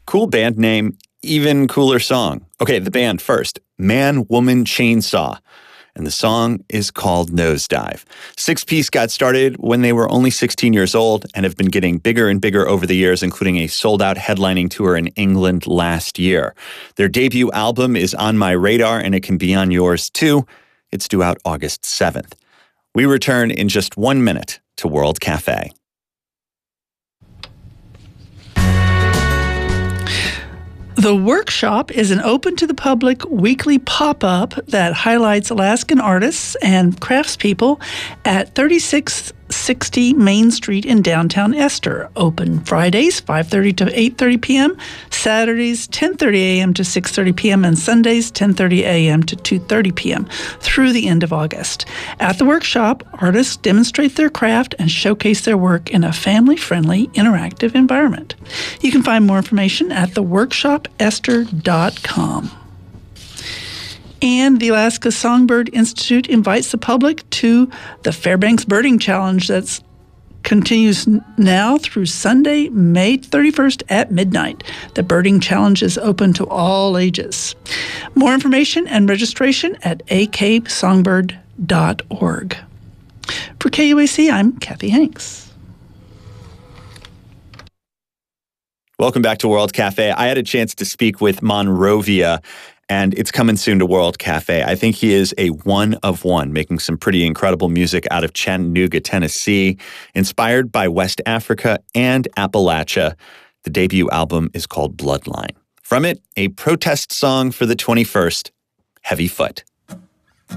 Cool band name, even cooler song. Okay, the band first. Man, Woman, Chainsaw. And the song is called Nosedive. Six Piece got started when they were only 16 years old and have been getting bigger and bigger over the years, including a sold-out headlining tour in England last year. Their debut album is on my radar, and it can be on yours too. It's due out August 7th. We return in just 1 minute to World Cafe. The Workshop is an open-to-the-public weekly pop-up that highlights Alaskan artists and craftspeople at 3660 Main Street in downtown Esther. Open Fridays, 5:30 to 8:30 p.m., Saturdays, 10:30 a.m. to 6:30 p.m., and Sundays, 10:30 a.m. to 2:30 p.m. through the end of August. At the Workshop, artists demonstrate their craft and showcase their work in a family-friendly, interactive environment. You can find more information at theworkshopester.com. And the Alaska Songbird Institute invites the public to the Fairbanks Birding Challenge that continues now through Sunday, May 31st at midnight. The Birding Challenge is open to all ages. More information and registration at aksongbird.org. For KUAC, I'm Kathy Hanks. Welcome back to World Cafe. I had a chance to speak with Monrovia, and it's coming soon to World Cafe. I think he is a one of one, making some pretty incredible music out of Chattanooga, Tennessee, inspired by West Africa and Appalachia. The debut album is called Bloodline. From it, a protest song for the 21st, Heavy Foot.